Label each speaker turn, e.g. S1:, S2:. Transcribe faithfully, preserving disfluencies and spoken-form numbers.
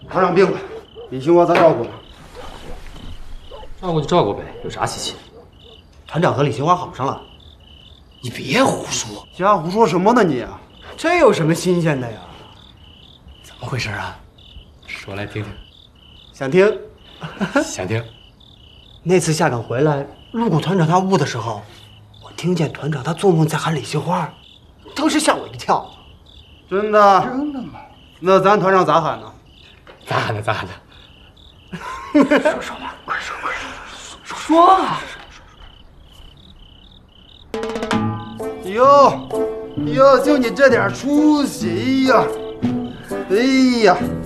S1: 团长病了，李兴国咋照顾呢？
S2: 照顾就照顾呗，有啥稀奇？
S1: 团长和李兴华好上了。
S2: 你别胡说，
S1: 瞎胡说什么呢你？
S3: 这有什么新鲜的呀？
S2: 怎么回事啊？说来听听。
S3: 想听？
S2: 想听。
S3: 那次下岗回来，路过团长他屋的时候，我听见团长他做梦在喊李杏花，当时吓我一跳。
S1: 真的？
S3: 真的吗？
S1: 那咱团长咋喊呢？
S2: 咋喊的？咋喊的？
S3: 说说吧，快说快说，说说啊！
S1: 哟哟，就你这点出息，哎呀，哎呀！